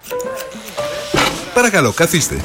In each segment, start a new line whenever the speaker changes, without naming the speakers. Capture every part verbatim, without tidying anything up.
Παρακαλώ, καθίστε.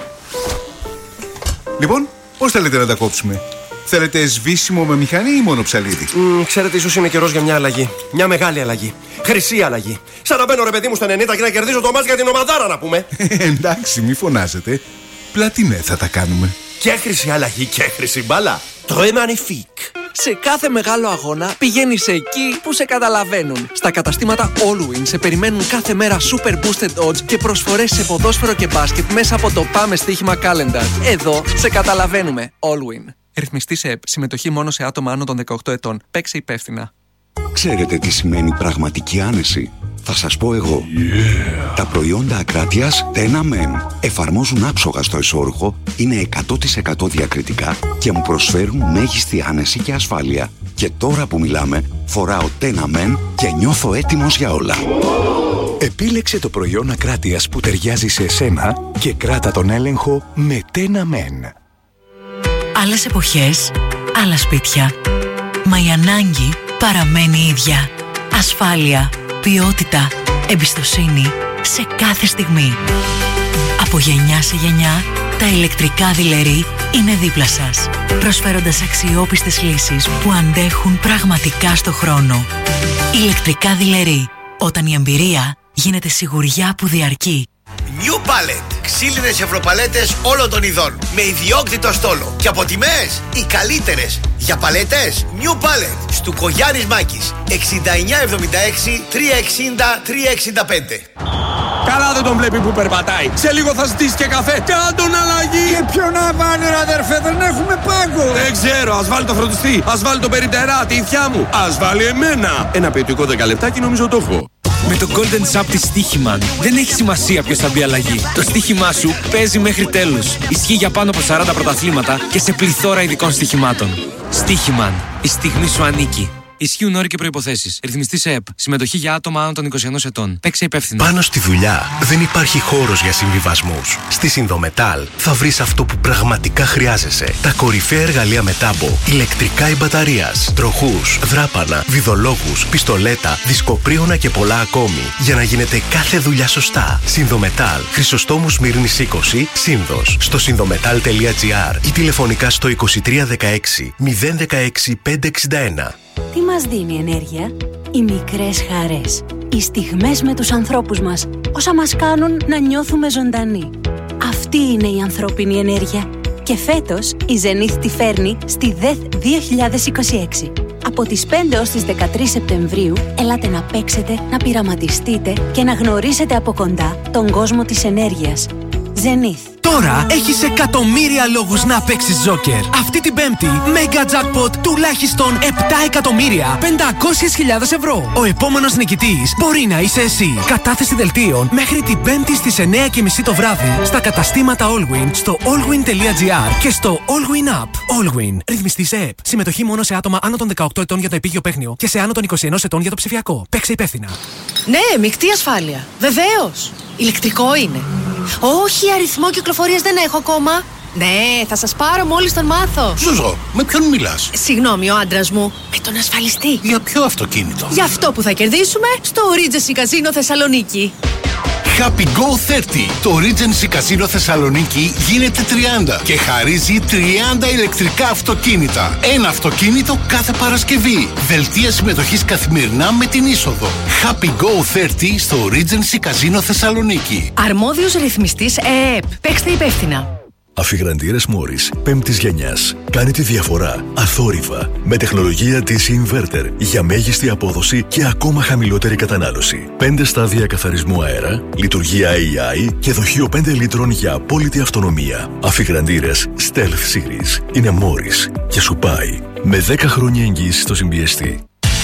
Λοιπόν, πώς θέλετε να τα κόψουμε? Θέλετε σβήσιμο με μηχανή ή μόνο ψαλίδι?
Mm, ξέρετε, ίσως είναι καιρός για μια αλλαγή. Μια μεγάλη αλλαγή. Χρυσή αλλαγή. Σαν να μπαίνω, ρε παιδί μου, στο ενενήντα και να κερδίζω το μάτς για την ομαδάρα, να πούμε.
Εντάξει, μη φωνάζετε. Πλατινέ θα τα κάνουμε.
Και χρυσή αλλαγή και χρυσή μπάλα. Très magnifique.
Σε κάθε μεγάλο αγώνα πηγαίνεις εκεί που σε καταλαβαίνουν. Στα καταστήματα Allwyn σε περιμένουν κάθε μέρα super boosted odds και προσφορές σε ποδόσφαιρο και μπάσκετ μέσα από το Πάμε Στοίχημα Calendar. Εδώ σε καταλαβαίνουμε. Allwyn. Ρυθμιστή σε ΕΠ. Συμμετοχή μόνο σε άτομα άνω των δεκαοκτώ ετών. Παίξε υπεύθυνα.
Ξέρετε τι σημαίνει πραγματική άνεση? Θα σας πω εγώ. Yeah. Τα προϊόντα Ακράτειας Τένα Men εφαρμόζουν άψογα στο εσώρουχο, είναι εκατό τοις εκατό διακριτικά και μου προσφέρουν μέγιστη άνεση και ασφάλεια. Και τώρα που μιλάμε, φοράω Τένα Men και νιώθω έτοιμος για όλα.
Επίλεξε το προϊόν Ακράτειας που ταιριάζει σε εσένα και κράτα τον έλεγχο με Τένα Men.
Άλλες εποχές, άλλα σπίτια. Μα η ανάγκη παραμένει ίδια. Ασφάλεια, ποιότητα, εμπιστοσύνη σε κάθε στιγμή. Από γενιά σε γενιά, τα ηλεκτρικά δειλερί είναι δίπλα σας, προσφέροντας αξιόπιστες λύσεις που αντέχουν πραγματικά στο χρόνο. Ηλεκτρικά δειλερί, όταν η εμπειρία γίνεται σιγουριά που διαρκεί.
New Pallet. Ξύλινες ευρωπαλέτες όλων των ειδών. Με ιδιόκτητο στόλο. Και από τιμές οι καλύτερες. Για παλέτες New Pallet. Στουκογιάννης Μάκης. εξήντα εννιά εβδομήντα έξι τριακόσια εξήντα τριακόσια εξήντα πέντε.
Καλά δεν τον βλέπει που περπατάει. Σε λίγο θα ζητήσει και καφέ. Κάντον αλλαγή.
Και ποιο να βάλει, ρε αδερφέ, δεν έχουμε πάγκο.
Δεν ξέρω, ας βάλει το φροντιστή. Ας βάλει το περιπτερά, τη ηθιά μου. Ας βάλει εμένα. Ένα ποιοτικό δέκα λεπτάκι νομίζω το έχω.
Με το Golden Sub της Στοίχημαν δεν έχει σημασία ποιος θα μπει αλλαγή. Το στοίχημά σου παίζει μέχρι τέλους. Ισχύει για πάνω από σαράντα πρωταθλήματα και σε πληθώρα ειδικών στοιχημάτων. Στοίχημαν. Η στιγμή σου ανήκει. Ισχύουν όροι και προϋποθέσεις. Ρυθμιστή σε ΕΠ. Συμμετοχή για άτομα άνω των είκοσι ενός ετών. Παίξε υπεύθυνα.
Πάνω στη δουλειά δεν υπάρχει χώρος για συμβιβασμούς. Στη Συνδομετάλ θα βρεις αυτό που πραγματικά χρειάζεσαι. Τα κορυφαία εργαλεία με τάμπο, ηλεκτρικά ή μπαταρίας, τροχούς, δράπανα, βιδολόγους, πιστολέτα, δισκοπρίωνα και πολλά ακόμη. Για να γίνεται κάθε δουλειά σωστά. Συνδομετάλ. Χρυσοστόμου Σμύρνης είκοσι, Σύνδος. Στο συνδομετάλ τελεία τζι άρ ή τηλεφωνικά στο είκοσι τρία δεκαέξι μηδέν δεκαέξι πεντακόσια εξήντα ένα.
Τι μας δίνει ενέργεια? Οι μικρές χαρές. Οι στιγμές με τους ανθρώπους μας. Όσα μας κάνουν να νιώθουμε ζωντανοί. Αυτή είναι η ανθρώπινη ενέργεια. Και φέτος η Zenith τη φέρνει στη ΔΕΘ δύο χιλιάδες είκοσι έξι. Από τις πέντε έως τις δεκατρείς Σεπτεμβρίου, ελάτε να παίξετε, να πειραματιστείτε και να γνωρίσετε από κοντά τον κόσμο της ενέργειας. Zenith.
Τώρα έχεις εκατομμύρια λόγους να παίξεις Joker. Αυτή την Πέμπτη, Mega Jackpot τουλάχιστον επτά εκατομμύρια πεντακόσιες χιλιάδες ευρώ. Ο επόμενος νικητής μπορεί να είσαι εσύ. Κατάθεση δελτίων μέχρι την Πέμπτη στις εννιά και μισή το βράδυ στα καταστήματα Allwyn, στο allwyn τελεία τζι άρ και στο Allwyn App. Allwyn. Ρυθμιστή σε ΕΠ. Συμμετοχή μόνο σε άτομα άνω των δεκαοκτώ ετών για το επίγειο παίχνιο και σε άνω των είκοσι ενός ετών για το ψηφιακό. Παίξε υπεύθυνα.
Ναι, μεικτή ασφάλεια. Βεβαίως. Ηλεκτρικό είναι. Όχι, αριθμό κυκλοφορίας δεν έχω ακόμα. Ναι, θα σας πάρω μόλις τον μάθω.
Ζουζό, με ποιον μιλάς?
Συγγνώμη, ο άντρας μου. Με τον ασφαλιστή.
Για ποιο αυτοκίνητο?
Για αυτό που θα κερδίσουμε στο Regency Casino Θεσσαλονίκη.
Happy Go τριάντα. Το Regency Casino Θεσσαλονίκη γίνεται τριάντα και χαρίζει τριάντα ηλεκτρικά αυτοκίνητα. Ένα αυτοκίνητο κάθε Παρασκευή. Δελτία συμμετοχής καθημερινά με την είσοδο. Happy Go τριάντα στο Regency Casino Θεσσαλονίκη.
Αρμόδιος ρυθμιστής ΕΕΠ. Παίξτε υπεύθυνα.
Αφιγραντήρες Μόρις πέμπτης γενιάς. Κάνει τη διαφορά αθόρυβα με τεχνολογία ντι σι Inverter για μέγιστη απόδοση και ακόμα χαμηλότερη κατανάλωση. πέντε στάδια καθαρισμού αέρα, λειτουργία έι άι και δοχείο πέντε λίτρων για απόλυτη αυτονομία. Αφιγραντήρες Stealth Series είναι Μόρις και σου πάει με δέκα χρόνια εγγύηση στο συμπιεστή.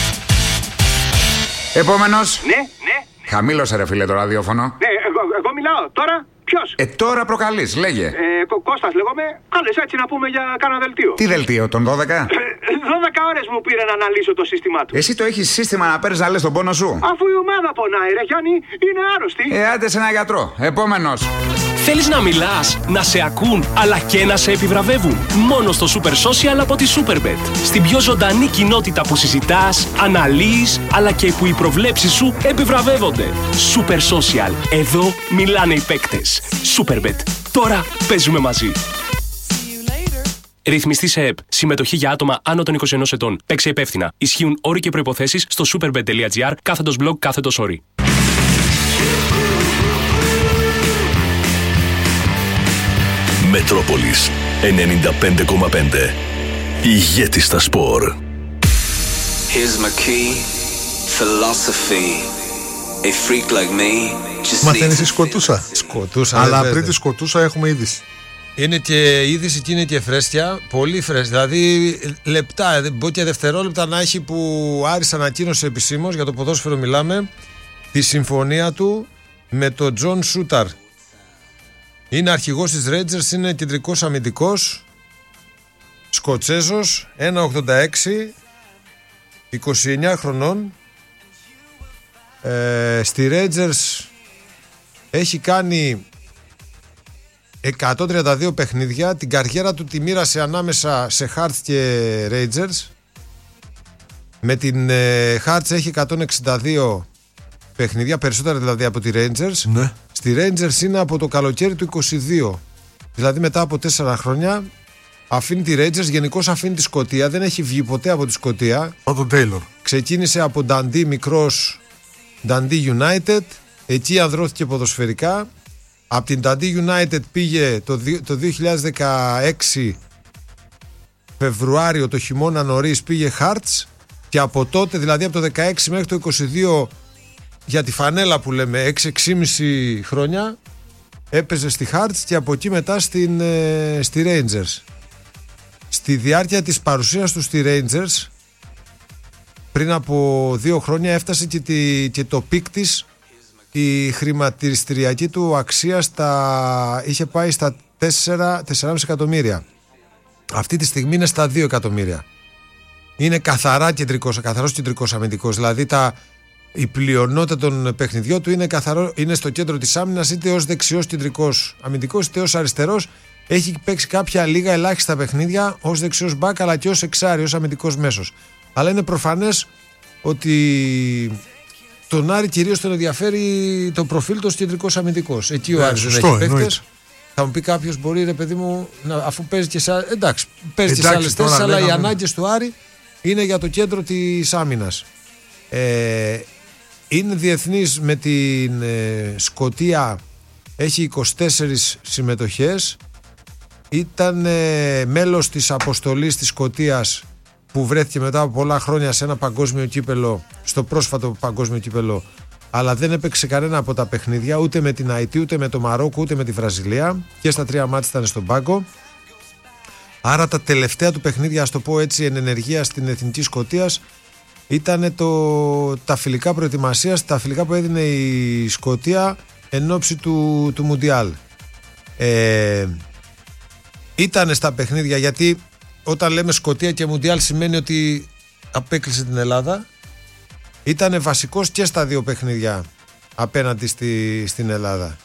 Επόμενος.
Ναι, ναι.
Χαμήλωσε ρε φίλε το ραδιόφωνο.
Ναι, εγώ, εγώ μιλάω. Τώρα ποιος?
Ε, τώρα προκαλείς, λέγε.
Ε, Κω, Κώστας λέγομαι. Κάλες έτσι να πούμε για κάνα δελτίο.
Τι δελτίο, τον δώδεκα?
δώδεκα ώρες μου πήρε να αναλύσω το σύστημά του.
Εσύ το έχεις σύστημα να παίρνεις να λες τον πόνο σου?
Αφού η ομάδα πονάει ρε Γιάννη, είναι άρρωστη.
Ε, άντε σε ένα γιατρό. Επόμενος.
Θέλεις να μιλάς, να σε ακούν, αλλά και να σε επιβραβεύουν? Μόνο στο Super Social από τη Superbet. Στην πιο ζωντανή κοινότητα που συζητάς, αναλύεις, αλλά και που οι προβλέψεις σου επιβραβεύονται. Super Social. Εδώ μιλάνε οι παίκτες. Superbet. Τώρα παίζουμε μαζί. Ρυθμιστή σε ΕΠ. Συμμετοχή για άτομα άνω των είκοσι ενός ετών. Παίξε υπεύθυνα. Ισχύουν όροι και προϋποθέσεις στο superbet.gr κάθετος blog κάθετος όροι.
Μετρόπολης ενενήντα πέντε κόμμα πέντε. Ηγέτης στα σπορ.
Here's my key, philosophy. A freak like me just
Μαθαίνεις τη σκοτούσα.
Σκοτούσα.
Αλλά
ναι,
πριν τη σκοτούσα έχουμε είδηση.
Είναι και είδηση και είναι και φρέσκια. Πολύ φρέσκια. Δηλαδή λεπτά, μπορεί και δευτερόλεπτα να έχει που ο Άρης ανακοίνωσε επισήμως, για το ποδόσφαιρο μιλάμε, τη συμφωνία του με τον Τζον Σούταρ. Είναι αρχηγός της Rangers, είναι κεντρικός αμυντικός, Σκοτσέζος, ένα ογδόντα έξι, είκοσι εννιά χρονών. Ε, στη Rangers έχει κάνει εκατόν τριάντα δύο παιχνίδια. Την καριέρα του τη μοίρασε ανάμεσα σε Hearts και Rangers. Με την ε, Hearts έχει εκατόν εξήντα δύο παιχνίδια, περισσότερα δηλαδή από τη Rangers.
Ναι.
Στη Rangers είναι από το καλοκαίρι του είκοσι δύο. Δηλαδή μετά από τέσσερα χρόνια αφήνει τη Rangers, γενικώς αφήνει τη Σκωτία. Δεν έχει βγει ποτέ από τη Σκωτία.
Από τον Taylor.
Ξεκίνησε από Dundee μικρός, Dundee United. Εκεί ανδρώθηκε ποδοσφαιρικά. Από την Dundee United πήγε το, το δύο χιλιάδες δεκαέξι Φεβρουάριο, το χειμώνα νωρίς, πήγε Hearts. Και από τότε, δηλαδή από το δεκαέξι μέχρι το είκοσι δύο, για τη φανέλα που λέμε, έξι έξι και μισό χρόνια έπαιζε στη Hearts και από εκεί μετά στην, ε, στη Rangers. Στη διάρκεια της παρουσίας του στη Rangers, πριν από δύο χρόνια έφτασε και, τη, και το πικ της, η χρηματιστηριακή του αξία στα, είχε πάει στα τέσσερα κόμμα πέντε εκατομμύρια. Αυτή τη στιγμή είναι στα δύο εκατομμύρια. Είναι καθαρά κεντρικός, καθαρός κεντρικός αμυντικός. Δηλαδή τα, η πλειονότητα των παιχνιδιών του είναι, καθαρό, είναι στο κέντρο της άμυνας, είτε ως δεξιός κεντρικός αμυντικός είτε ως αριστερός. Έχει παίξει κάποια λίγα ελάχιστα παιχνίδια ως δεξιός μπακ, αλλά και ως εξάρι, ως αμυντικός μέσος. Αλλά είναι προφανές ότι τον Άρη κυρίως τον ενδιαφέρει το προφίλ του ως κεντρικός αμυντικός. Εκεί ο Άρης δεν έχει παίκτες. Θα μου πει κάποιος, μπορεί ρε παιδί μου, να, αφού παίζει και σε, εντάξει, παίζει και σε άλλες θέσεις, αλλά οι ανάγκες του Άρη είναι για το κέντρο της άμυνας. Ε, είναι διεθνής με την ε, Σκωτία, έχει είκοσι τέσσερις συμμετοχές. Ήταν ε, μέλος της αποστολής της Σκωτίας που βρέθηκε μετά από πολλά χρόνια σε ένα παγκόσμιο κύπελο, στο πρόσφατο παγκόσμιο κύπελο, αλλά δεν έπαιξε κανένα από τα παιχνίδια, ούτε με την Αϊτή, ούτε με το Μαρόκο, ούτε με τη Βραζιλία, και στα τρία μάτς ήταν στον πάγκο. Άρα τα τελευταία του παιχνίδια, ας το πω έτσι, εν ενεργεία στην Εθνική Σκωτίας ήταν το, τα φιλικά προετοιμασίας, τα φιλικά που έδινε η Σκωτία εν ώψη του, του Μουντιάλ. Ε, ήταν στα παιχνίδια, γιατί όταν λέμε Σκωτία και Μουντιάλ σημαίνει ότι απέκλεισε την Ελλάδα. Ήτανε βασικός και στα δύο παιχνίδια απέναντι στη, στην Ελλάδα.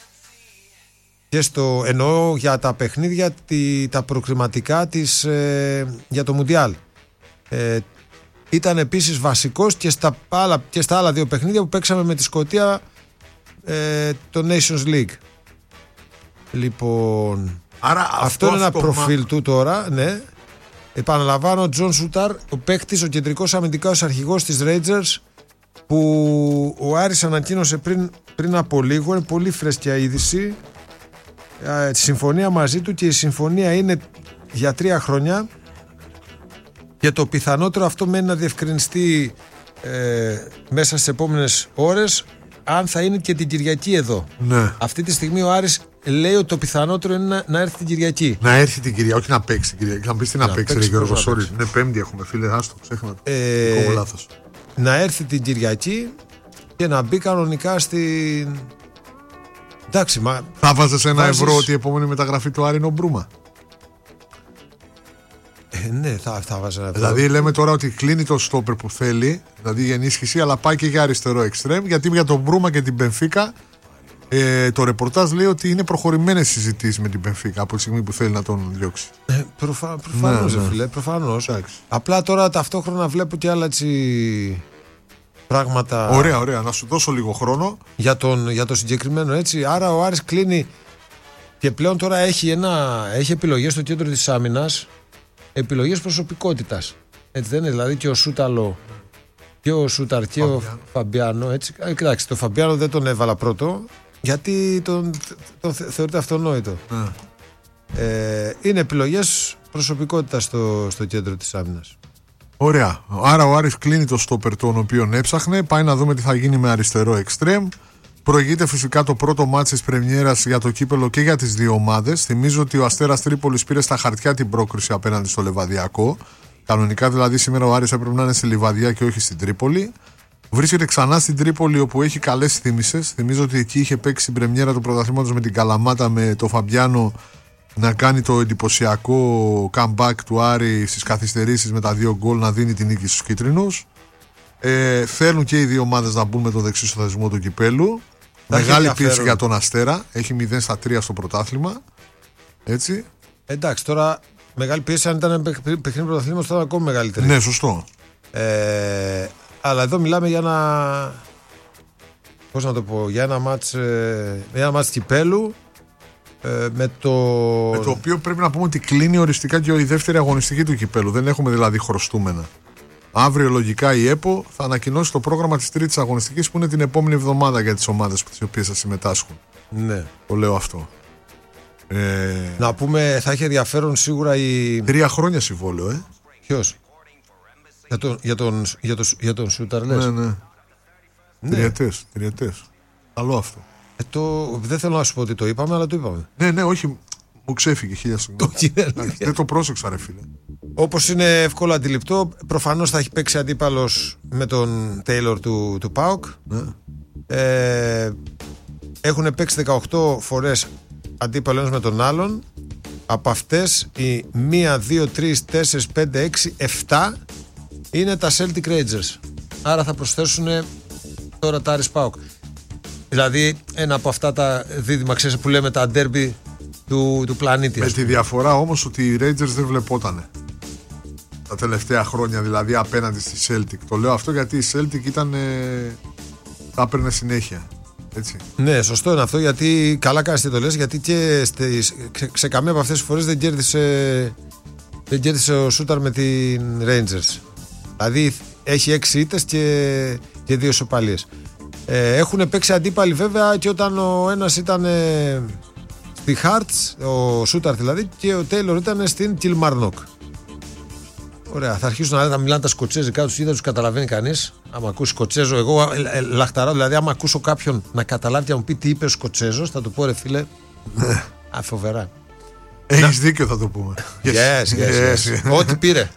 Και στο, εννοώ για τα παιχνίδια τη, τα προκριματικά της, ε, για το Μουντιάλ. Ε, ήταν επίσης βασικός και στα, άλλα, και στα άλλα δύο παιχνίδια που παίξαμε με τη Σκωτία, ε, το Nations League. Λοιπόν,
άρα αυτό,
αυτό είναι ένα
αυτό,
προφίλ
μα...
του τώρα, ναι. Επαναλαμβάνω, ο Τζον Σούταρ, ο παίκτης, ο κεντρικός αμυντικός αρχηγός της Rangers, που ο Άρης ανακοίνωσε πριν, πριν από λίγο. Είναι πολύ φρέσκια είδηση. Ε, συμφωνία μαζί του, και η συμφωνία είναι για τρία χρόνια, και το πιθανότερο αυτό μένει να διευκρινιστεί ε, μέσα στις επόμενες ώρες, αν θα είναι και την Κυριακή εδώ.
Ναι.
Αυτή τη στιγμή ο Άρης λέει ότι το πιθανότερο είναι να, να έρθει την Κυριακή.
Να έρθει την Κυριακή, όχι να παίξει την Κυριακή. Να πει τι να, να παίξει, ρε Γιώργο, sorry. Είναι Πέμπτη έχουμε, φίλε, άστο, ξέχνα το. Ε, λάθος.
Να έρθει την Κυριακή και να μπει κανονικά στην. Εντάξει, μα.
Θα βάζεις ένα βάζεις... ευρώ ότι η επόμενη μεταγραφή του Άρη είναι ο Μπρούμα.
Ε, ναι, θα, θα βάζω ένα ευρώ.
Δηλαδή λέμε τώρα ότι κλείνει το στόπερ που θέλει, δηλαδή η ενίσχυση, αλλά πάει και για αριστερό εξτρέμ, γιατί για τον Μπρούμα και την Μπενφίκα Ε, το ρεπορτάζ λέει ότι είναι προχωρημένες συζητήσεις με την Μπενφίκα από τη στιγμή που θέλει να τον διώξει.
Ε, προφα... Προφανώς, ναι, ναι. Φίλε, προφανώς. Απλά τώρα ταυτόχρονα βλέπω και άλλα έτσι πράγματα.
Ωραία, ωραία. Να σου δώσω λίγο χρόνο.
Για, τον, για το συγκεκριμένο έτσι. Άρα ο Άρης κλείνει και πλέον τώρα έχει, ένα, έχει επιλογές στο κέντρο της άμυνας, επιλογές προσωπικότητας. Έτσι δεν είναι, δηλαδή και ο Σούταλο και ο Σούταρ και Φαμπιάνο. ο Φαμπιάνο. Έτσι. Εντάξει, το Φαμπιάνο δεν τον έβαλα πρώτο, γιατί τον, τον θεωρείται αυτονόητο. Mm. Ε, είναι επιλογές προσωπικότητας στο, στο κέντρο της άμυνας.
Ωραία. Άρα ο Άρης κλείνει το στόπερ τον οποίον έψαχνε. Πάει να δούμε τι θα γίνει με αριστερό εξτρέμ. Προηγείται φυσικά το πρώτο μάτς της πρεμιέρας για το κύπελο και για τις δύο ομάδες. Θυμίζω ότι ο Αστέρας Τρίπολης πήρε στα χαρτιά την πρόκριση απέναντι στο Λιβαδιακό. Κανονικά δηλαδή σήμερα ο Άρης έπρεπε να είναι στη Λιβαδιά και όχι στην Τρίπολη. Βρίσκεται ξανά στην Τρίπολη όπου έχει καλές θύμισες. Θυμίζω ότι εκεί είχε παίξει την πρεμιέρα του πρωταθλήματος με την Καλαμάτα με το Φαμπιάνο να κάνει το εντυπωσιακό comeback του Άρη στις καθυστερήσεις με τα δύο γκολ να δίνει την νίκη στους κίτρινους. Ε, θέλουν και οι δύο ομάδες να μπουν με το δεξί στο θεσμό του κυπέλου. Μεγάλη πίεση για τον Αστέρα. Έχει μηδέν στα τρία στο πρωτάθλημα. Έτσι.
Εντάξει, τώρα μεγάλη πίεση αν ήταν παιχνίδι πρωταθλήματος θα ήταν ακόμη μεγαλύτερη.
Ναι, σωστό.
Ε, αλλά εδώ μιλάμε για ένα. Πώς να το πω, για ένα μάτς, ε, ένα μάτς κυπέλου. Ε, με, το...
με το οποίο πρέπει να πούμε ότι κλείνει οριστικά και η δεύτερη αγωνιστική του κυπέλου. Δεν έχουμε δηλαδή χρωστούμενα. Αύριο λογικά η ΕΠΟ θα ανακοινώσει το πρόγραμμα της τρίτης αγωνιστικής που είναι την επόμενη εβδομάδα για τις ομάδες τις οποίες θα συμμετάσχουν.
Ναι.
Το λέω αυτό. Ε...
Να πούμε, θα έχει ενδιαφέρον σίγουρα η.
Τρία χρόνια συμβόλαιο, ε.
Ποιος? Για τον, για τον, για τον, για τον Σούταρ, λες?
Ναι, ναι. ναι. Τριετές, τριετές. Καλό αυτό.
Ε, το, δεν θέλω να σου πω ότι το είπαμε, αλλά το είπαμε.
Ναι, ναι, όχι. Μου ξέφυγε χίλια συγγνώμη. Δεν το πρόσεξα, ρε φίλε.
Όπως είναι εύκολο αντιληπτό, προφανώς θα έχει παίξει αντίπαλος με τον Τέιλορ του, του ΠΑΟΚ.
Ναι.
Ε, έχουν παίξει δεκαοκτώ φορές αντίπαλο ένας με τον άλλον. Από αυτές οι μία, δύο, τρεις, τέσσερις, πέντε, έξι, επτά είναι τα Celtic Rangers. Άρα θα προσθέσουν τώρα τα Άρης ΠΑΟΚ. Δηλαδή ένα από αυτά τα δίδυμα, ξέρεις, που λέμε τα ντέρμπι του, του πλανήτη.
Με τη διαφορά όμως ότι οι Rangers δεν βλεπότανε τα τελευταία χρόνια, δηλαδή απέναντι στη Celtic. Το λέω αυτό γιατί η Celtic ήταν ε, θα έπαιρνε συνέχεια. Έτσι.
Ναι, σωστό είναι αυτό, γιατί καλά κάνεις τι το λες, γιατί και στις, σε, σε καμία από αυτές τις φορές δεν κέρδισε, δεν κέρδισε ο Σούταρ με την Rangers. Δηλαδή έχει έξι ήττες και, και δύο ισοπαλίες. Ε, έχουν παίξει αντίπαλοι βέβαια και όταν ο ένας ήταν ε, στη Hearts, ο Σούταρ δηλαδή, και ο Τέιλορ ήταν στην Kilmarnock. Ωραία, θα αρχίσουν να, να μιλάνε τα σκοτσέζικα τους ή δεν τους καταλαβαίνει κανείς. Άμα ακούσει Σκοτσέζο, εγώ ε, ε, λαχταρά, δηλαδή άμα ακούσω κάποιον να καταλάβει και να μου πει τι είπε ο Σκοτσέζος, θα του πω ρε φίλε, α, φοβερά.
Έχεις δίκιο, θα το πούμε.
Yes, yes, yes, yes. Ό,τι πήρε.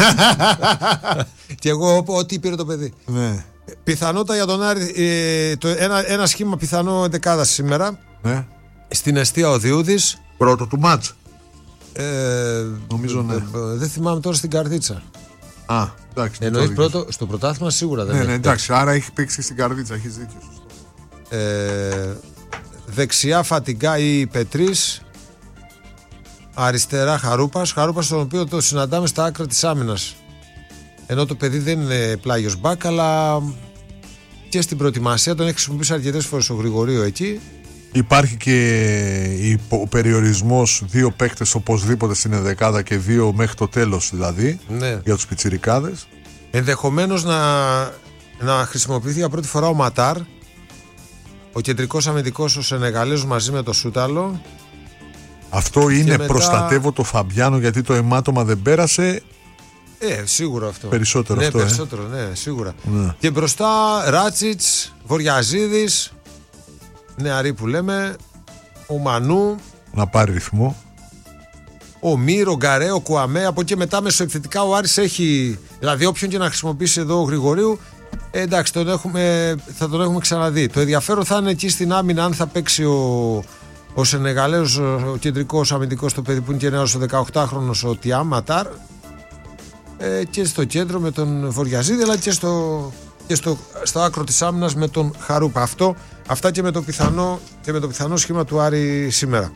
Και εγώ ό,τι πήρε το παιδί.
Ναι.
Πιθανότητα για τον Άρη, ε, το, ένα, ένα σχήμα πιθανό εντεκάδα σήμερα.
Ναι.
Στην εστία ο Διούδης.
Πρώτο του μάτς.
Ε,
Νομίζω ναι.
Ε, δεν θυμάμαι τώρα στην Καρδίτσα.
Α, εντάξει.
Εννοείς πρώτο, στο πρωτάθλημα σίγουρα δεν
ναι,
έχει.
Ναι, εντάξει, παίξει. Άρα έχει παίξει στην Καρδίτσα, έχεις δίκιο.
Ε, δεξιά Φατιγκά ή Πετρής. Αριστερά Χαρούπας. Χαρούπας τον οποίο το συναντάμε στα άκρα της άμυνας. Ενώ το παιδί δεν είναι πλάγιος μπακ, αλλά και στην προετοιμασία τον έχει χρησιμοποιήσει αρκετές φορές ο Γρηγορίου εκεί.
Υπάρχει και ο περιορισμός δύο παίκτες οπωσδήποτε στην ενδεκάδα και δύο μέχρι το τέλος δηλαδή,
ναι,
για τους πιτσιρικάδες.
Ενδεχομένως να, να χρησιμοποιηθεί για πρώτη φορά ο Ματάρ, ο κεντρικός αμυντικός ο Σενεγαλέζος μαζί με το Σούταλο.
Αυτό είναι
μετά...
προστατεύω το Φαμπιάνο γιατί το αιμάτωμα δεν πέρασε.
Ε, σίγουρο αυτό.
Περισσότερο
ναι,
αυτό.
Περισσότερο,
ε.
ναι, σίγουρα.
Ναι.
Και μπροστά Ράτσιτς, Βοριαζίδης, νεαροί που λέμε, ο Μανού.
Να πάρει ρυθμό.
Ο Μύρο, ο Γκαρέ, ο Κουαμέ. Από εκεί μετά μεσοεπιθετικά ο Άρης έχει. Δηλαδή, όποιον και να χρησιμοποιήσει εδώ ο Γρηγορίου, ε, εντάξει, τον έχουμε, θα τον έχουμε ξαναδεί. Το ενδιαφέρον θα είναι εκεί στην άμυνα αν θα παίξει ο, ο Σενεγαλέος, ο κεντρικός αμυντικός, το παιδί που είναι και νέος, ο δεκαοκτάχρονος, ο Τιάμ Ματάρ. Ε, και στο κέντρο με τον Βοριαζίδη, αλλά και στο, και στο, στο άκρο της άμυνας με τον Χαρούπα. Αυτό, αυτά και με, το πιθανό, και με το πιθανό σχήμα του Άρη σήμερα.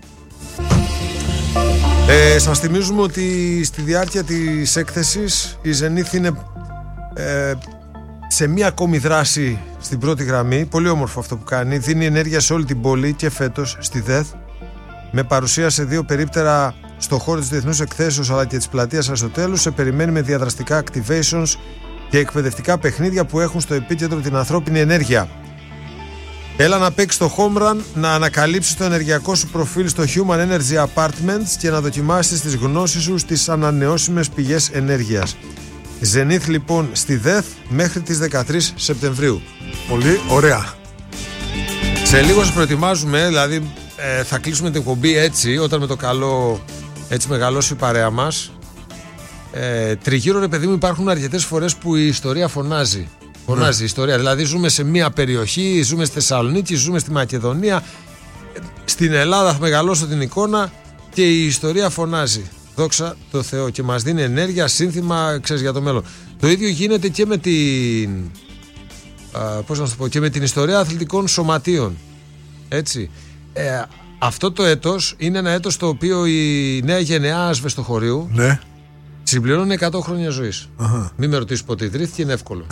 Ε, σας θυμίζουμε ότι στη διάρκεια της έκθεσης η Zenith είναι ε, σε μία ακόμη δράση στην πρώτη γραμμή. Πολύ όμορφο αυτό που κάνει. Δίνει ενέργεια σε όλη την πόλη και φέτος στη ΔΕΘ, με παρουσία σε δύο περίπτερα στο χώρο της Διεθνούς Εκθέσεως αλλά και της πλατείας Αριστοτέλους. Σε περιμένει με διαδραστικά activations και εκπαιδευτικά παιχνίδια που έχουν στο επίκεντρο την ανθρώπινη ενέργεια. Έλα να παίξεις το home run, να ανακαλύψεις το ενεργειακό σου προφίλ στο Human Energy Apartments και να δοκιμάσεις τις γνώσεις σου στις ανανεώσιμες πηγές ενέργειας. Zenith λοιπόν στη ΔΕΘ μέχρι τις δεκατρείς Σεπτεμβρίου.
Πολύ ωραία.
Σε λίγο σας προετοιμάζουμε, δηλαδή ε, θα κλείσουμε την εκπομπή έτσι, όταν με το καλό έτσι μεγαλώσει η παρέα μας. Ε, τριγύρω ρε παιδί μου υπάρχουν αρκετές φορές που η ιστορία φωνάζει. Φωνάζει η ιστορία. Δηλαδή, ζούμε σε μία περιοχή, ζούμε στη Θεσσαλονίκη, ζούμε στη Μακεδονία. Στην Ελλάδα θα μεγαλώσω την εικόνα και η ιστορία φωνάζει. Δόξα τω Θεώ. Και μας δίνει ενέργεια, σύνθημα, ξέρεις, για το μέλλον. Το ίδιο γίνεται και με την. Α, πώς να σου πω, και με την ιστορία αθλητικών σωματείων. Έτσι. Ε, αυτό το έτος είναι ένα έτος το οποίο η νέα γενεά ασβεστοχωρίου. Ναι. Συμπληρώνει εκατό χρόνια ζωής. Uh-huh. Μην με ρωτήσεις πότε ιδρύθηκε, είναι εύκολο.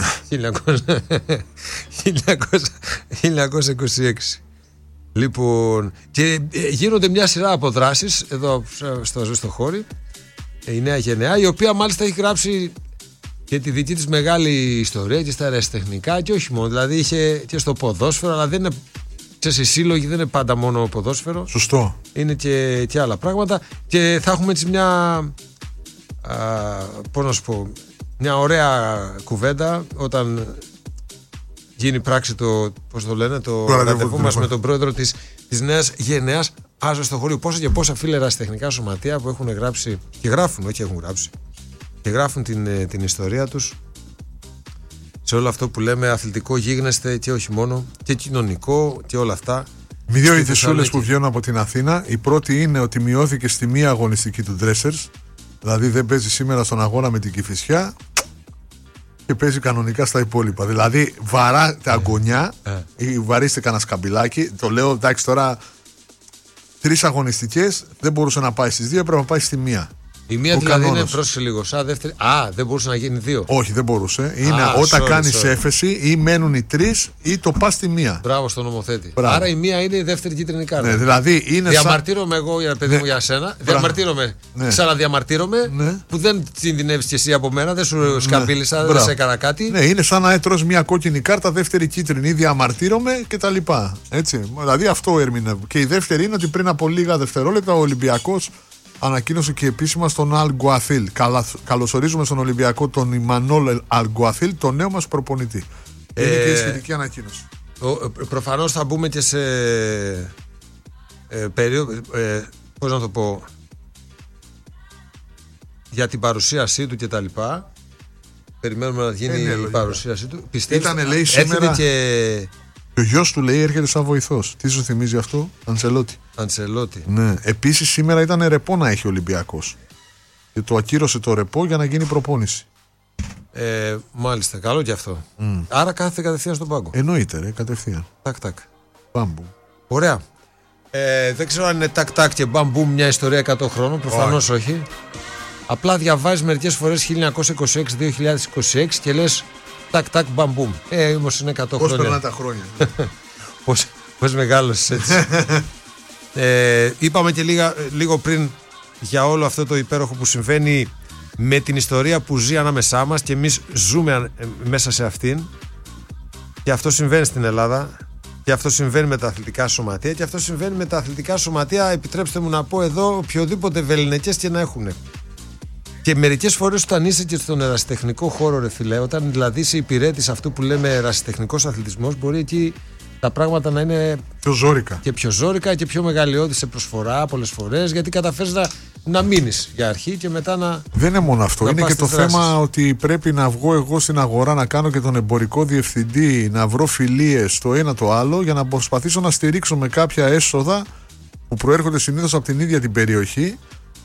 χίλια εννιακόσια είκοσι έξι. Λοιπόν, και γίνονται μια σειρά από δράσεις εδώ στο Ασβεστοχώρι, η νέα γενεά, η οποία μάλιστα έχει γράψει και τη δική της μεγάλη ιστορία και στα αεραστεχνικά και όχι μόνο. Δηλαδή είχε και στο ποδόσφαιρο, αλλά δεν είναι. Ξέρεις, οι σύλλογοι δεν είναι πάντα μόνο ποδόσφαιρο.
Σωστό.
Είναι και, και άλλα πράγματα. Και θα έχουμε έτσι μια. Uh, πώς να σου πω, μια ωραία κουβέντα όταν γίνει πράξη το, πώς το λένε, το ραντεβού μας με τον πρόεδρο της, της νέας γενεάς Ασβεστοχωρίου. Πόσα και πόσα φίλε ερασιτεχνικά σωματεία που έχουν γράψει και γράφουν, όχι έχουν γράψει και γράφουν την, την ιστορία τους σε όλο αυτό που λέμε αθλητικό γίγνεσθε και όχι μόνο, και κοινωνικό και όλα αυτά.
Με δύο ειδησούλες που βγαίνουν από την Αθήνα. Η πρώτη είναι ότι μειώθηκε στη μία αγωνιστική του Dressers. Δηλαδή δεν παίζει σήμερα στον αγώνα με την Κηφισιά και παίζει κανονικά στα υπόλοιπα. Δηλαδή βαράτε αγωνιά ή βαρίστε κανένα σκαμπιλάκι. Το λέω, εντάξει, τώρα τρεις αγωνιστικές δεν μπορούσε να πάει στις δύο, έπρεπε να πάει στη μία.
Η μία δηλαδή είναι, πρόσεξε λίγο, σαν δεύτερη. Α, δεν μπορούσε να γίνει δύο.
Όχι, δεν μπορούσε. Είναι Α, όταν κάνεις έφεση ή μένουν οι τρεις ή το πας στη μία.
Μπράβο στον νομοθέτη.
Μπράβο.
Άρα η μία είναι η δεύτερη κίτρινη κάρτα.
Ναι, δηλαδή είναι
διαμαρτύρομαι
σαν...
εγώ, για παιδί μου, ναι. για σένα. Διαμαρτύρομαι. Ναι. Ξαναδιαμαρτύρομαι ναι. που δεν κινδυνεύεις κι εσύ από μένα, δεν σου σκαμπίλησα, ναι. δεν σε έκανα κάτι.
Ναι, είναι σαν να έτρως μία κόκκινη κάρτα, δεύτερη κίτρινη. Διαμαρτύρομαι κτλ. Έτσι. Δηλαδή αυτό ερμηνεύω. Και η δεύτερη είναι ότι πριν από λίγα δευτερόλεπτα ο Ολυμπιακός ανακοίνωσε και επίσημα στον Αλγκουαθίλ. Καλωσορίζουμε στον Ολυμπιακό τον Ιμανόλ Αλγκουαθίλ, τον νέο μας προπονητή. Ε, Είναι και η σχετική ανακοίνωση.
Προφανώς θα μπούμε και σε ε, περίοδο, ε, πώς να το πω, για την παρουσίασή του και τα λοιπά. Περιμένουμε να γίνει ε, ναι, η παρουσίασή του.
Πιστεύεις, Ήτανε, λέει, σήμερα... και... Και ο γιος του, λέει, έρχεται σαν βοηθός. Τι σου θυμίζει αυτό? Αντσελότη.
Αντσελότη.
Ναι. Επίσης σήμερα ήταν ρεπό να έχει ο Ολυμπιακός. Και το ακύρωσε το ρεπό για να γίνει προπόνηση.
Ε, μάλιστα, καλό και αυτό. Mm. Άρα κάθεται κατευθείαν στον πάγκο.
Εννοείται, ρε, κατευθείαν.
Τάκ, τάκ.
Μπαμπού.
Ωραία. Ε, δεν ξέρω αν είναι τάκ, τάκ και μπαμπού μια ιστορία εκατό χρόνων. Προφανώς όχι. όχι. Απλά διαβάζεις μερικές φορές χίλια εννιακόσια είκοσι έξι με δύο χιλιάδες είκοσι έξι και λες. Τάκ, τάκ, μπαμπούμ. Ε, όμως είναι εκατό
Πώς
χρόνια.
Πώς περνάνε τα χρόνια.
πώς, πώς μεγάλωσες έτσι. ε, είπαμε και λίγα, λίγο πριν για όλο αυτό το υπέροχο που συμβαίνει με την ιστορία που ζει ανάμεσά μας και εμείς ζούμε μέσα σε αυτήν. Και αυτό συμβαίνει στην Ελλάδα. Και αυτό συμβαίνει με τα αθλητικά σωματεία. Και αυτό συμβαίνει με τα αθλητικά σωματεία, επιτρέψτε μου να πω εδώ, οποιοδήποτε βεληνικές και να έχουν. Και μερικές φορές όταν είσαι και στον ερασιτεχνικό χώρο, ρε φιλέ, όταν δηλαδή είσαι υπηρέτης αυτού που λέμε ερασιτεχνικός αθλητισμός, μπορεί εκεί τα πράγματα να είναι
πιο ζόρικα.
Και πιο ζόρικα και πιο μεγαλειώδη σε προσφορά πολλές φορές, γιατί καταφέρεις να, να μείνεις για αρχή και μετά να.
Δεν είναι μόνο αυτό. Είναι και το δράσεις. θέμα ότι πρέπει να βγω εγώ στην αγορά, να κάνω και τον εμπορικό διευθυντή, να βρω φιλίες το ένα το άλλο, για να προσπαθήσω να στηρίξω με κάποια έσοδα που προέρχονται συνήθως από την ίδια την περιοχή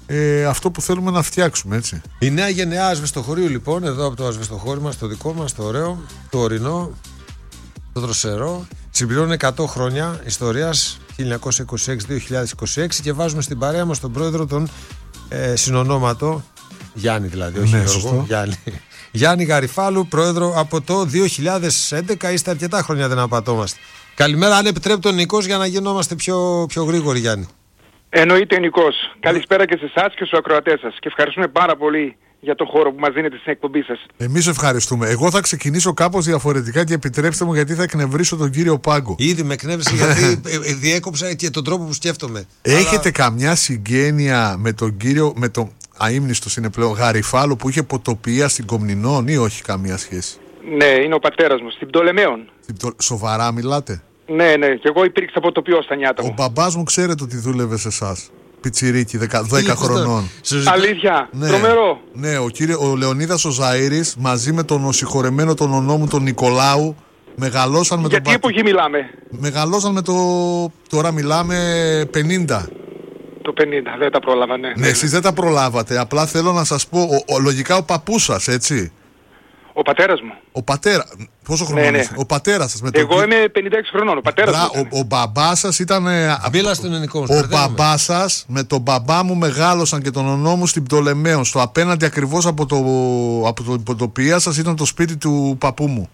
ε, αυτό που θέλουμε να φτιάξουμε, έτσι.
Η νέα γενεά ασβεστοχωρίου, λοιπόν, εδώ από το ασβεστοχώρι μας, το δικό μας, το ωραίο, το ορεινό, το δροσερό, συμπληρώνει εκατό χρόνια ιστορίας χίλια εννιακόσια είκοσι έξι με δύο χιλιάδες είκοσι έξι και βάζουμε στην παρέα μας τον πρόεδρο, τον ε, συνονόματο Γιάννη, δηλαδή, όχι
ναι,
Γιώργο,
σωστό.
Γιάννη. Γιάννη Γαριφάλου, πρόεδρο από το δύο χιλιάδες έντεκα, είστε αρκετά χρόνια, δεν απατώμαστε. Καλημέρα, αν επιτρέπει ο Νικός, για να γινόμαστε πιο, πιο γρήγοροι, Γιάννη.
Εννοείται, Νικός. Καλησπέρα και σε εσάς και στους ακροατές σας. Και ευχαριστούμε πάρα πολύ για το χώρο που μας δίνετε στην εκπομπή σας.
Εμείς ευχαριστούμε. Εγώ θα ξεκινήσω κάπως διαφορετικά και επιτρέψτε μου, γιατί θα εκνευρίσω τον κύριο Πάγκο.
Ήδη με εκνεύρισε γιατί διέκοψα και τον τρόπο που σκέφτομαι.
Έχετε
Αλλά...
καμιά συγγένεια με τον κύριο, με τον αείμνηστος είναι πλέον, Γαριφάλου, που είχε ποτοπία στην Κομνηνών, ή όχι καμία σχέση?
Ναι, είναι ο πατέρας μου, στην Πτολεμαίων.
Σοβαρά μιλάτε?
Ναι, ναι, και εγώ υπήρξα ποτοπιός στα νιάτα μου.
Ο μπαμπάς μου, ξέρετε ότι δούλευε σε εσάς. Πιτσιρίκι, δέκα χρονών.
Αλήθεια,
ναι,
τρομερό.
Ναι, ο, κύριε, ο Λεωνίδας ο Ζαΐρης μαζί με τον συγχωρεμένο τον ονό μου τον Νικολάου μεγαλώσαν με
τον. Για τι εποχή μιλάμε?
Μεγαλώσαν με το. Τώρα μιλάμε πενήντα.
Το πενήντα, δεν τα πρόλαβα, ναι.
Ναι, εσείς δεν τα προλάβατε. Απλά θέλω να σας πω, ο, ο, λογικά ο παππούς σας, έτσι.
Ο πατέρας μου.
Ο πατέρα. Πόσο χρόνο
ναι, ναι.
είσαι? Ο πατέρας σας. Με
Εγώ
το...
είμαι πενήντα έξι χρονών. Ο πατέρας μου.
Ο, ο μπαμπάς σας ήταν.
Μπήλα στον ελληνικό.
Ο μπαμπάς σας με τον μπαμπά μου μεγάλωσαν και τον ονό μου στην Πτολεμαίων. Στο απέναντι ακριβώς από το, από το υποτοπία σας ήταν το σπίτι του παππού μου.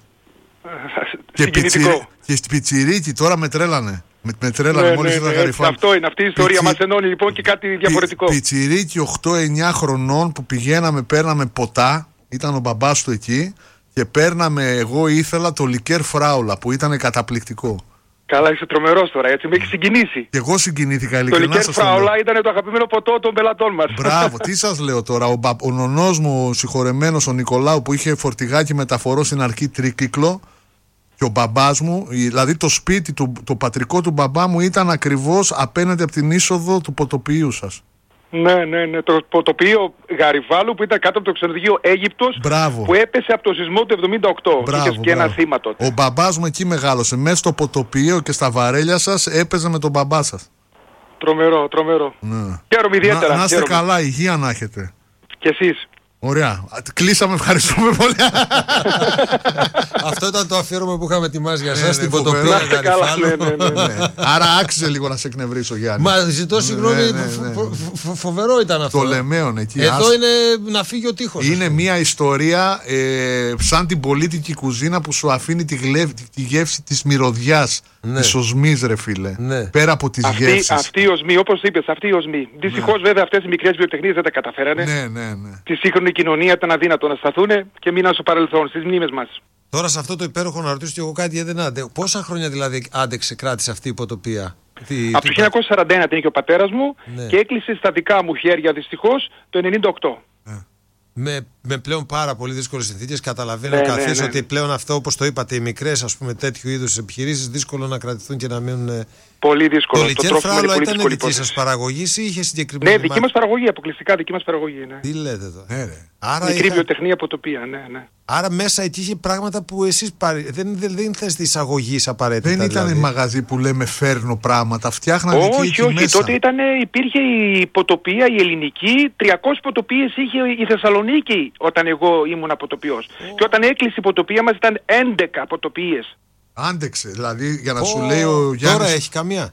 και, πιτσιρί, και πιτσιρίκι τώρα με τρέλανε. Με, με τρέλανε
ναι,
μόλις
ναι,
είδα
ναι,
Γαριφάλου.
Αυτό είναι, αυτή η ιστορία
Πιτσι...
μας ενώνει λοιπόν και κάτι διαφορετικό.
Πι, πιτσιρίκι οκτώ εννιά χρονών που πηγαίναμε, παίρναμε ποτά. Ήταν ο μπαμπάς του εκεί. Και παίρναμε, εγώ ήθελα το λικέρ φράουλα που ήταν καταπληκτικό.
Καλά, είσαι τρομερός τώρα, έτσι με έχει συγκινήσει.
Και εγώ συγκινήθηκα, ειλικρινά.
Το λικέρ φράουλα ήταν το αγαπημένο ποτό των πελατών μας.
Μπράβο, τι σας λέω τώρα. Ο, ο νονός μου, ο συγχωρεμένος, ο Νικολάου, που είχε φορτηγάκι μεταφορό στην αρχή τρίκυκλο, και ο μπαμπάς μου, δηλαδή το σπίτι, το, το πατρικό του μπαμπά μου ήταν ακριβώς απέναντι από την είσοδο του ποτοποιείου σας.
Ναι, ναι, ναι. Το ποτοπείο Γαριβάλου που ήταν κάτω από το ξενοδοχείο Αίγυπτος.
Μπράβο.
Που έπεσε από το σεισμό του εβδομήντα οκτώ.
Μπράβο,
Είχες και ένα θύμα τότε.
Ο μπαμπάς μου εκεί μεγάλωσε. Μέσα στο ποτοπείο και στα βαρέλια σας έπαιζε με τον μπαμπά σας.
Τρομερό, τρομερό.
Ναι.
Χαίρομαι ιδιαίτερα.
Να, να είστε
χαίρομαι.
καλά, υγεία να έχετε.
Και εσείς.
Ωραία. Κλείσαμε, ευχαριστούμε πολύ.
Αυτό ήταν το αφιέρωμα που είχαμε ετοιμάσει για
ναι,
εσάς
ναι,
στην ποτοπία Γαριφάλου.
Ναι, ναι, ναι, ναι.
Άρα άξιζε λίγο να σε εκνευρίσω, Γιάννη.
Μα ζητώ συγγνώμη,
ναι, ναι, ναι.
Φο, φο, φοβερό ήταν αυτό.
Το Λεμαίον εκεί.
Εδώ
ας...
είναι να φύγει ο τείχος.
Είναι μια ιστορία ε, σαν την πολίτικη κουζίνα που σου αφήνει τη, γλε... τη γεύση της μυρωδιάς. Ναι. Της οσμής, ρε φίλε.
Ναι.
Πέρα από τις
αυτή,
γεύσεις.
Αυτή η οσμή, όπως είπες, αυτή η οσμή. Ναι. Δυστυχώς βέβαια αυτές οι μικρές βιοτεχνίες δεν τα καταφέρανε.
Ναι, ναι, ναι.
Τη σύγχρονη κοινωνία ήταν αδύνατο να σταθούν και μείναν στο παρελθόν, στις μνήμες μας.
Τώρα σε αυτό το υπέροχο να ρωτήσω και εγώ κάτι γιατί δεν άντεξε. Πόσα χρόνια δηλαδή άντεξε, κράτησε αυτή η υποτοπία?
Τι, από το χίλια εννιακόσια σαράντα ένα την είχε ο πατέρας μου, ναι, και έκλεισε στα δικά μου χέρια δυστυχώς το ενενήντα οκτώ.
Ναι.
Με, με πλέον πάρα πολύ δύσκολες συνθήκες. Καταλαβαίνω ναι, καθώς ναι, ναι. ότι πλέον αυτό, όπως το είπατε, οι μικρές ας πούμε τέτοιου είδους επιχειρήσεις δύσκολο να κρατηθούν και να μείνουν.
Πολύ δύσκολο.
Το λικέρ φράουλα ήταν δική υπόθεση. Σας παραγωγή ή είχε συγκεκριμένη?
Ναι, δική μας παραγωγή, αποκλειστικά δική μας παραγωγή. Ναι.
Τι λέτε εδώ.
Ναι, ρε.
Άρα μικρή είχα... βιοτεχνία από τοπία, ναι, ναι.
Άρα μέσα εκεί είχε πράγματα που εσείς παρ... δεν, δεν, δεν θες εισαγωγής απαραίτητα.
Δεν ήταν
δηλαδή.
Μαγαζί που λέμε φέρνω πράγματα, φτιάχναν
όχι,
εκεί,
όχι,
εκεί
όχι.
μέσα.
Τότε ήταν, υπήρχε η υποτοπία, η ελληνική, τριακόσιες υποτοπίες είχε η Θεσσαλονίκη όταν εγώ ήμουν αποτοπιός. Oh. Και όταν έκλεισε η υποτοπία μας ήταν έντεκα αποτοπίες.
Άντεξε, δηλαδή για να oh. σου
Oh.
λέει ο Γιάννης.
Τώρα έχει καμία.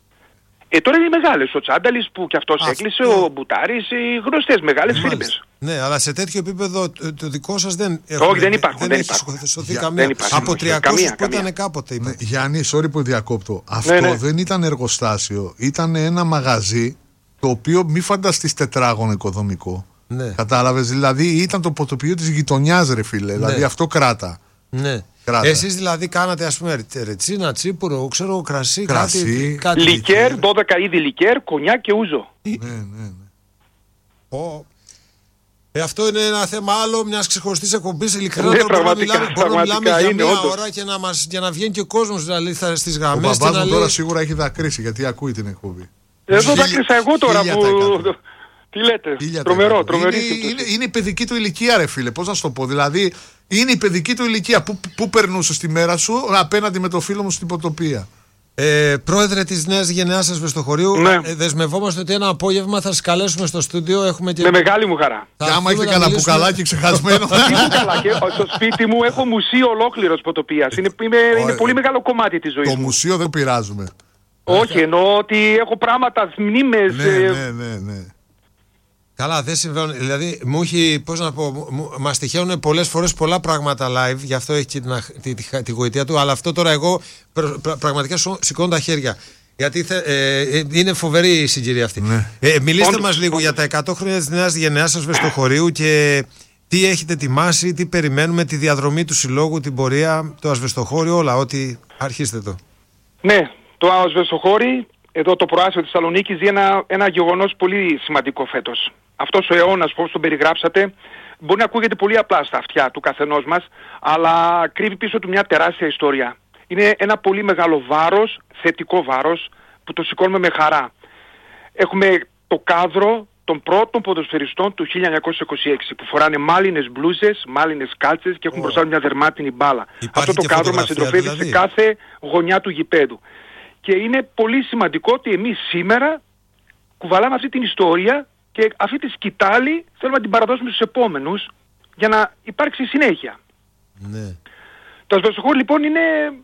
Ε, τώρα είναι μεγάλες. Ο Τσάνταλης που κι αυτός αυτό έκλεισε, ο Μπουτάρης, οι γνωστές μεγάλες φίρμες.
Ναι, αλλά σε τέτοιο επίπεδο το, το δικό σας δεν
έχουν. Όχι, δεν υπάρχουν.
Δεν,
δεν
έχει
υπάρχουν.
καμία.
Δεν υπάρχουν.
Από τριακόσιες που ήταν κάποτε.
Ναι, Γιάννη, sorry που διακόπτω. Αυτό
ναι, ναι.
δεν ήταν εργοστάσιο. Ήταν ένα μαγαζί το οποίο μη φανταστείς τετράγωνο οικοδομικό.
Ναι.
Κατάλαβες, δηλαδή ήταν το ποτοπείο της γειτονιάς, ρε φίλε. Ναι. Δηλαδή αυτό κράτα.
Ναι.
Κράτα.
Εσείς δηλαδή κάνατε ας πούμε ρετσίνα, τσίπουρο, ξέρω κρασί,
κρασί
κάτι, κάτι.
Λικέρ, δώδεκα είδη λικέρ, κονιά και ούζο.
Ναι, ναι, ναι.
Oh. Ε, αυτό είναι ένα θέμα άλλο μιας ξεχωριστής εκπομπής. Ειλικρινά ναι, μπορούμε να μιλάμε, μπορούμε να μιλάμε για μια όντως. ώρα και να, μας, για να βγαίνει και ο κόσμος δηλαδή, στις γραμμές.
Ο μπαμπάς μου
λέει...
τώρα σίγουρα έχει δακρύσει γιατί ακούει την εκπομπή.
Εδώ δάκρυσα εγώ τώρα που... Τι λέτε, τρομερό, τρομερή.
Είναι, είναι, είναι η παιδική του ηλικία, ρε φίλε. Πώς να σου το πω, δηλαδή είναι η παιδική του ηλικία. Πού, πού περνούσε τη μέρα σου απέναντι με το φίλο μου στην υποτοπία.
Ε, πρόεδρε της Νέας Γενεάς Ασβεστοχωρίου,
ναι.
ε, δεσμευόμαστε ότι ένα απόγευμα θα σας καλέσουμε στο στούντιο. Έχουμε και...
Με μεγάλη μου χαρά.
Και άμα έχετε κανένα μπουκαλάκι ξεχασμένο.
Στο σπίτι μου έχω μουσείο ολόκληρο ποτοπίας. Είναι, είναι, είναι πολύ μεγάλο κομμάτι της ζωής
το
μου.
Το μουσείο δεν πειράζουμε.
Όχι, εννοώ ότι έχω πράγματα, μνήμες.
Ναι, ναι, ναι, ναι.
Καλά, δεν συμβαίνουν. Δηλαδή, μου έχει, πώς να πω, μας τυχαίνουν πολλές φορές πολλά πράγματα live, γι' αυτό έχει και τη, τη, τη, τη γοητεία του. Αλλά αυτό τώρα εγώ πρα, πρα, πραγματικά σηκώνω τα χέρια. Γιατί θε, ε, είναι φοβερή η συγκυρία αυτή.
Ναι.
Ε, μιλήστε
Όντως,
μας λίγο
όντως.
για τα εκατό χρόνια της Νέας Γενεάς Ασβεστοχωρίου και τι έχετε ετοιμάσει, τι περιμένουμε, τη διαδρομή του συλλόγου, την πορεία, το ασβεστοχώριο, όλα, ό,τι αρχίστε το.
Ναι, το ασβεστοχώρι, εδώ το προάστιο της Θεσσαλονίκης, ζει ένα, ένα γεγονός πολύ σημαντικό φέτος. Αυτός ο αιώνας, όπως τον περιγράψατε, μπορεί να ακούγεται πολύ απλά στα αυτιά του καθενός μας, αλλά κρύβει πίσω του μια τεράστια ιστορία. Είναι ένα πολύ μεγάλο βάρος, θετικό βάρος, που το σηκώνουμε με χαρά. Έχουμε το κάδρο των πρώτων ποδοσφαιριστών του χίλια εννιακόσια είκοσι έξι, που φοράνε μάλινες μπλούζες, μάλινες κάλτσες και έχουν oh. μπροστά μια δερμάτινη μπάλα.
Υπάρχει
Αυτό το κάδρο μας συντροφεύει δηλαδή σε κάθε γωνιά του γηπέδου. Και είναι πολύ σημαντικό ότι εμείς σήμερα κουβαλάμε αυτή την ιστορία και αυτή τη σκητάλη θέλουμε να την παραδώσουμε στους επόμενους για να υπάρξει συνέχεια.
Ναι.
Το ασβεστοχώρι λοιπόν είναι,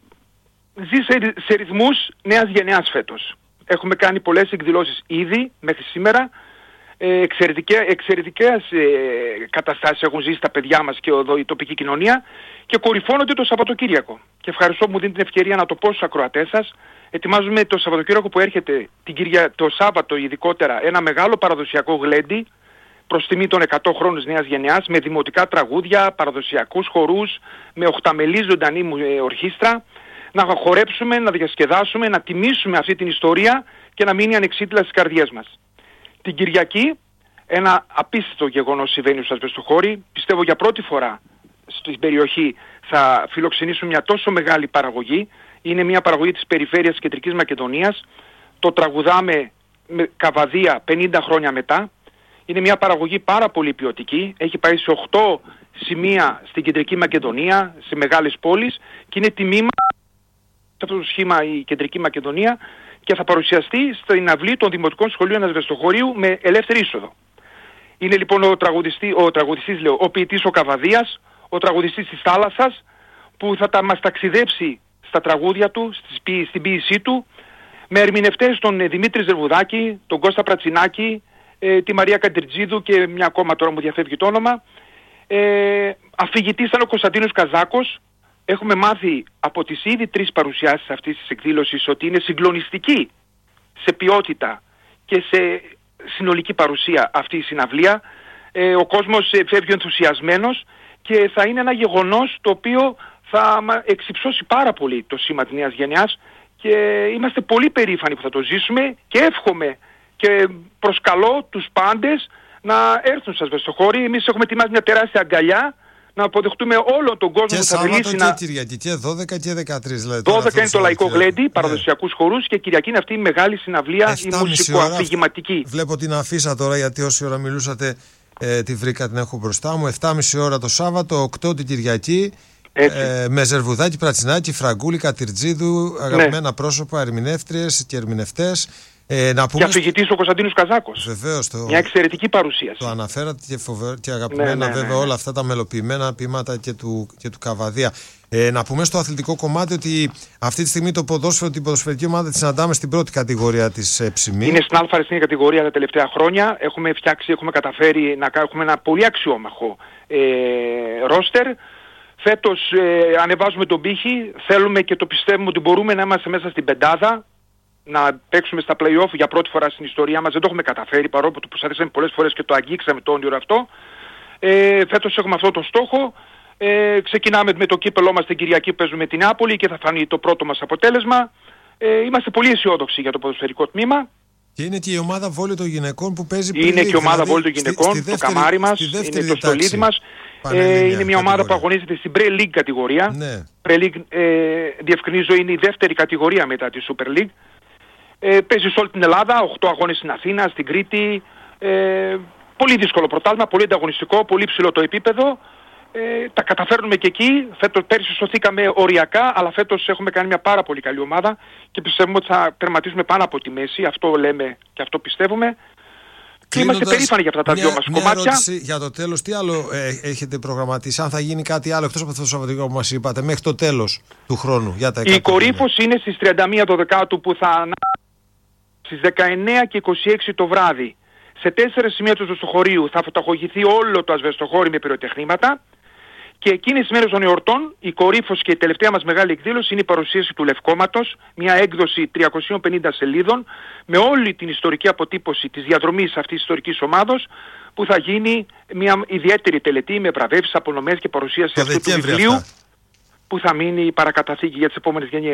ζει σε, σε ρυθμούς νέας γενεάς φέτος. Έχουμε κάνει πολλές εκδηλώσεις ήδη μέχρι σήμερα. Ε, εξαιρετικές, εξαιρετικές ε, καταστάσεις έχουν ζήσει τα παιδιά μας και εδώ η τοπική κοινωνία και κορυφώνονται το Σαββατοκύριακο. Και ευχαριστώ που μου δίνει την ευκαιρία να το πω στους ακροατές σας. Ετοιμάζουμε το Σαββατοκύριακο που έρχεται την Κυρια... το Σάββατο ειδικότερα ένα μεγάλο παραδοσιακό γλέντι προς τιμή των εκατό χρόνων της Νέας Γενεάς με δημοτικά τραγούδια, παραδοσιακούς χορούς, με οχταμελή ζωντανή ε, ορχήστρα, να χορέψουμε, να διασκεδάσουμε, να τιμήσουμε αυτή την ιστορία και να μείνει ανεξίτηλα στις καρδιές μας. Την Κυριακή ένα απίστευτο γεγονός συμβαίνει στο ασβεστοχώρι. Πιστεύω για πρώτη φορά στην περιοχή θα φιλοξενήσουμε μια τόσο μεγάλη παραγωγή. Είναι μια παραγωγή της περιφέρειας της Κεντρικής Μακεδονίας. Το τραγουδάμε με καβαδία πενήντα χρόνια μετά. Είναι μια παραγωγή πάρα πολύ ποιοτική. Έχει πάει σε οκτώ σημεία στην Κεντρική Μακεδονία, σε μεγάλες πόλεις και είναι τιμήμα σε αυτό το σχήμα η Κεντρική Μακεδονία και θα παρουσιαστεί στην αυλή των Δημοτικών Σχολείων Ασβεστοχωρίου με ελεύθερη είσοδο. Είναι λοιπόν ο, τραγουδιστή, ο τραγουδιστής, λέω, ο ποιητής ο Καβαδίας, ο τραγουδιστής της θάλασσας, που θα τα μας ταξιδέψει στα τραγούδια του, στη, στην ποίησή του, με ερμηνευτές τον Δημήτρη Ζερβουδάκη, τον Κώστα Πρατσινάκη, ε, τη Μαρία Καντριτζίδου και μια ακόμα τώρα μου διαφεύγει το όνομα. Ε, αφηγητής ήταν ο Κωνσταντίνος Καζάκος. Έχουμε μάθει από τις ήδη τρεις παρουσιάσεις αυτής της εκδήλωσης ότι είναι συγκλονιστική σε ποιότητα και σε συνολική παρουσία αυτή η συναυλία. Ε, ο κόσμος ε, φεύγει ενθουσιασμένος και θα είναι ένα γεγονός το οποίο θα εξυψώσει πάρα πολύ το σήμα της Νέας Γενιάς και είμαστε πολύ περήφανοι που θα το ζήσουμε και εύχομαι και προσκαλώ τους πάντες να έρθουν σας στο χώρι. Εμείς έχουμε ετοιμάσει μια τεράστια αγκαλιά να αποδεχτούμε όλο τον κόσμο
και που θα Σάββατο μιλήσει. Και να... Κυριακή και δώδεκα και δεκατρείς. Δηλαδή,
δώδεκα είναι το λαϊκό γλέντι, παραδοσιακούς ναι. χορούς και Κυριακή είναι αυτή η μεγάλη συναυλία, η μουσικοαφηγηματική.
Βλέπω την αφίσα τώρα γιατί όση ώρα μιλούσατε ε, τη βρήκα, την έχω μπροστά μου. εφτά και μισή ώρα το Σάββατο, οκτώ την Κυριακή. Ε, με Ζερβουδάκη, Πρατσινάκη, Φραγκούλη, Κατριτζίδου, αγαπημένα ναι. πρόσωπα, ερμηνεύτριες και ερμηνευτές. Ε, να πούμε
και αφηγητής ο Κωνσταντίνος Καζάκος.
Βεβαίως, το...
μια εξαιρετική παρουσίαση.
Το αναφέρατε και, φοβε... και αγαπημένα ναι, ναι, βέβαια ναι, ναι. όλα αυτά τα μελοποιημένα ποίηματα και του, και του Καβαδία. Ε, να πούμε στο αθλητικό κομμάτι ότι αυτή τη στιγμή το ποδόσφαιρο, την ποδοσφαιρική ομάδα τη συναντάμε στην πρώτη κατηγορία της ε, ψημή.
Είναι στην αλφα κατηγορία τα τελευταία χρόνια. Έχουμε φτιάξει, έχουμε καταφέρει να έχουμε ένα πολύ αξιόμαχο ε, ρόστερ. Φέτος ε, ανεβάζουμε τον πύχη, θέλουμε και το πιστεύουμε ότι μπορούμε να είμαστε μέσα στην πεντάδα, να παίξουμε στα play-off για πρώτη φορά στην ιστορία μας. Δεν το έχουμε καταφέρει παρόλο που το προσπαθήσαμε πολλές φορές και το αγγίξαμε το όνειρο αυτό. Ε, φέτος έχουμε αυτό το στόχο. Ε, ξεκινάμε με το κύπελό μας την Κυριακή που παίζουμε την Νεάπολη και θα φανεί το πρώτο μας αποτέλεσμα. Ε, είμαστε πολύ αισιόδοξοι για το ποδοσφαιρικό τμήμα.
Και είναι και η ομάδα βόλεϊ των γυναικών που παίζει
πριν. Είναι και η ομάδα δηλαδή, βόλεϊ των γυναικών, στη, στη δεύτερη, το καμάρι μας, είναι το στολίδι μας. Ε, είναι μια ομάδα που αγωνίζεται στην Pre-League κατηγορία.
Ναι.
Pre-League, ε, διευκρινίζω, είναι η δεύτερη κατηγορία μετά τη Super League. Ε, παίζει σε όλη την Ελλάδα, οκτώ αγώνες στην Αθήνα, στην Κρήτη. Ε, πολύ δύσκολο πρωτάθλημα, πολύ ανταγωνιστικό, πολύ ψηλό το επίπεδο. Ε, τα καταφέρνουμε και εκεί. Φέτος, πέρσι σωθήκαμε οριακά, αλλά φέτος έχουμε κάνει μια πάρα πολύ καλή ομάδα και πιστεύουμε ότι θα τερματίσουμε πάνω από τη μέση. Αυτό λέμε και αυτό πιστεύουμε. Και είμαστε περήφανοι για αυτά τα
μια,
δυο μας
μια
κομμάτια.
Ερώτηση για το τέλος, τι άλλο ε, έχετε προγραμματίσει, αν θα γίνει κάτι άλλο εκτός από αυτό το Σαββατοκύριακο που μας είπατε, μέχρι το τέλος του χρόνου για τα
Η κορύφωση είναι στις τριάντα μία Δωδεκάτου που θα ανά... στις δεκαεννέα και είκοσι έξι το βράδυ. Σε τέσσερα σημεία του ζωστοχωρίου θα φωτογραφηθεί όλο το ασβεστοχώρι με πυροτεχνήματα. Και εκείνες τις μέρες των εορτών, η κορύφωση και η τελευταία μας μεγάλη εκδήλωση είναι η παρουσίαση του Λευκόματος, μια έκδοση τριακοσίων πενήντα σελίδων, με όλη την ιστορική αποτύπωση της διαδρομής αυτής της ιστορικής ομάδος, που θα γίνει μια ιδιαίτερη τελετή με βραβεύσεις, απονομές και παρουσίαση αυτού του βιβλίου, που θα μείνει η παρακαταθήκη για τις επόμενες γενιές.